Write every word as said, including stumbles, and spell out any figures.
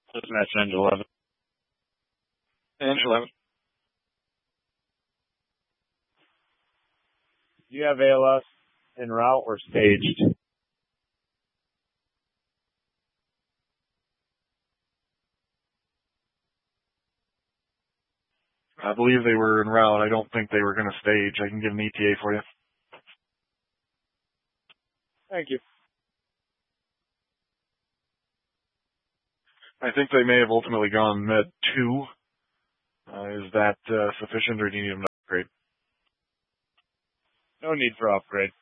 Dispatch Engine eleven. Engine eleven. Do you have A L S en route or staged? I believe they were en route. I don't think they were going to stage. I can get an E T A for you. Thank you. I think they may have ultimately gone med two. Uh, is that uh, sufficient, or do you need an upgrade? No need for upgrade.